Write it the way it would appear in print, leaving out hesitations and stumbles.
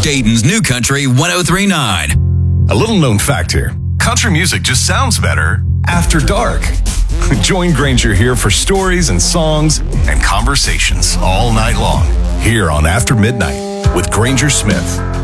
Dayton's New Country 103.9. A little known fact here. Country music just sounds better after dark. Join Granger here for stories and songs and conversations all night long here on After Midnight with Granger Smith.